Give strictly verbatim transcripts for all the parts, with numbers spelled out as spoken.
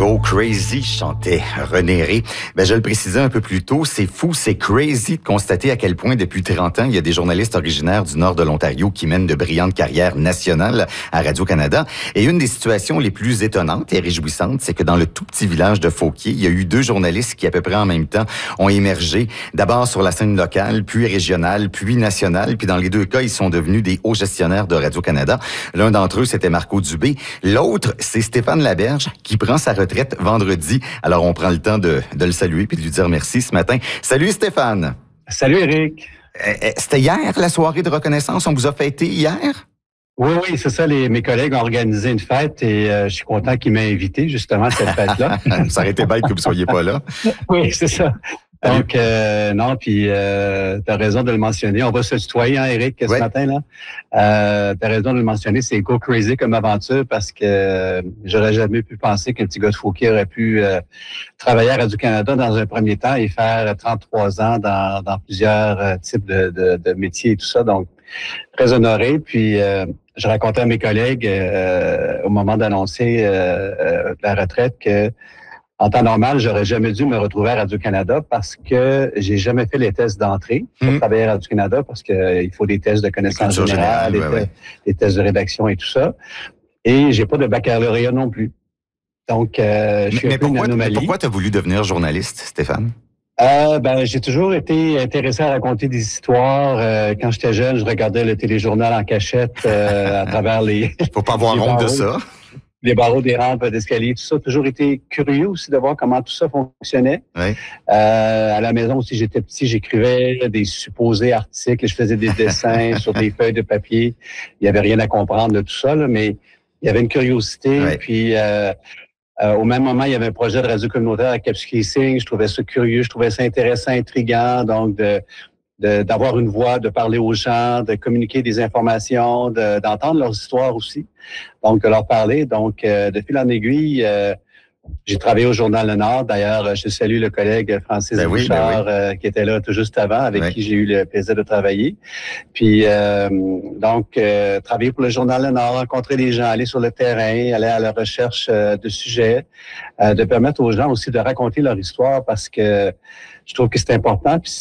Go Crazy, chantait René Ré. Ben, je le précisais un peu plus tôt, c'est fou, c'est crazy de constater à quel point depuis trente ans, il y a des journalistes originaires du nord de l'Ontario qui mènent de brillantes carrières nationales à Radio-Canada. Et une des situations les plus étonnantes et réjouissantes, c'est que dans le tout petit village de Fauquier, il y a eu deux journalistes qui, à peu près en même temps, ont émergé. D'abord sur la scène locale, puis régionale, puis nationale. Puis dans les deux cas, ils sont devenus des hauts gestionnaires de Radio-Canada. L'un d'entre eux, c'était Marco Dubé. L'autre, c'est Stéphane Laberge, qui prend sa retraite vendredi. Alors, on prend le temps de, de le saluer puis de lui dire merci ce matin. Salut Stéphane! Salut Éric! Euh, c'était hier, la soirée de reconnaissance? On vous a fêté hier? Oui, oui, c'est ça. Les, mes collègues ont organisé une fête et euh, je suis content qu'ils m'aient invité justement à cette fête-là. Ça aurait été bête que vous ne soyez pas là. Oui, c'est ça. Donc, euh, non, puis euh, tu as raison de le mentionner. On va se tutoyer, hein, Éric, ce ouais. matin, là. Euh, tu as raison de le mentionner, c'est Go Crazy comme aventure parce que euh, j'aurais jamais pu penser qu'un petit gars de Fauquier aurait pu euh, travailler à Radio-Canada dans un premier temps et faire trente-trois ans dans, dans plusieurs euh, types de, de, de métiers et tout ça. Donc, très honoré. Puis, euh, je racontais à mes collègues euh, au moment d'annoncer euh, euh, la retraite que en temps normal, j'aurais jamais dû me retrouver à Radio-Canada parce que j'ai jamais fait les tests d'entrée pour mmh. travailler à Radio-Canada parce que euh, il faut des tests de connaissances générales, des, ouais, te- ouais. des tests de rédaction et tout ça. Et j'ai pas de baccalauréat non plus. Donc, euh, je suis mais, un peu pourquoi, une anomalie. Mais pourquoi tu as voulu devenir journaliste, Stéphane? Euh, ben, j'ai toujours été intéressé à raconter des histoires. Euh, quand j'étais jeune, je regardais le téléjournal en cachette euh, à travers les... Faut pas avoir honte de ça. Les barreaux des rampes d'escalier, tout ça. Toujours été curieux aussi de voir comment tout ça fonctionnait. Oui. Euh, à la maison aussi, j'étais petit, j'écrivais des supposés articles, je faisais des dessins sur des feuilles de papier. Il y avait rien à comprendre de tout ça, là, mais il y avait une curiosité. Oui. Puis euh, euh, au même moment, il y avait un projet de radio communautaire à Capsicum. Je trouvais ça curieux, je trouvais ça intéressant, intriguant. Donc de De, d'avoir une voix, de parler aux gens, de communiquer des informations, de, d'entendre leurs histoires aussi, donc de leur parler. Donc, euh, de fil en aiguille, euh, j'ai travaillé au Journal Le Nord. D'ailleurs, je salue le collègue Francis ben oui, Bouchard, ben oui. euh, qui était là tout juste avant, avec oui. qui j'ai eu le plaisir de travailler. Puis, euh, donc, euh, travailler pour le Journal Le Nord, rencontrer les gens, aller sur le terrain, aller à la recherche euh, de sujets, euh, de permettre aux gens aussi de raconter leur histoire parce que je trouve que c'est important, puis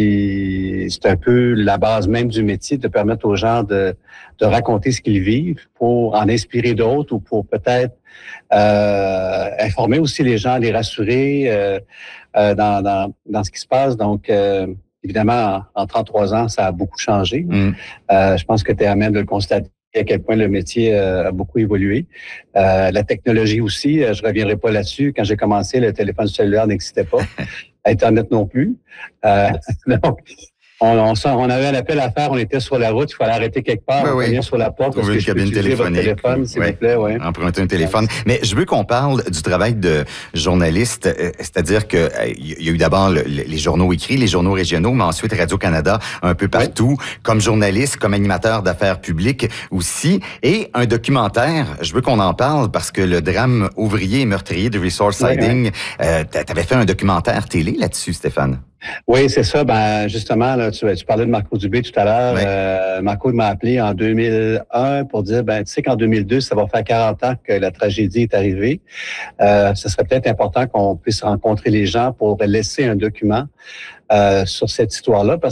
c'est, c'est un peu la base même du métier de permettre aux gens de, de raconter ce qu'ils vivent pour en inspirer d'autres ou pour peut-être euh, informer aussi les gens, les rassurer euh, euh, dans, dans, dans ce qui se passe. Donc, euh, évidemment, en, en trente-trois ans, ça a beaucoup changé. Mm. Euh, je pense que tu es à même de le constater à quel point le métier euh, a beaucoup évolué. Euh, la technologie aussi, je ne reviendrai pas là-dessus. Quand j'ai commencé, le téléphone cellulaire n'existait pas. Internet non plus. Euh, donc, on, on, on avait un appel à faire, on était sur la route, il fallait arrêter quelque part, oui, on oui. venait sur la porte. Trouver une cabine téléphonique. Téléphone, s'il oui. vous plaît, oui. Emprunter un téléphone. Mais je veux qu'on parle du travail de journaliste, c'est-à-dire que il y a eu d'abord le, les journaux écrits, les journaux régionaux, mais ensuite Radio-Canada un peu partout, oui. comme journaliste, comme animateur d'affaires publiques aussi, et un documentaire. Je veux qu'on en parle parce que le drame ouvrier et meurtrier de Resource Siding, oui, oui. euh, t'avais fait un documentaire télé là-dessus, Stéphane. Oui, c'est ça. Ben justement, là, tu, tu parlais de Marco Dubé tout à l'heure. Oui. Euh, Marco m'a appelé en deux mille un pour dire, ben tu sais qu'en deux mille deux, ça va faire quarante ans que la tragédie est arrivée. Euh, ce serait peut-être important qu'on puisse rencontrer les gens pour laisser un document euh, sur cette histoire-là. Parce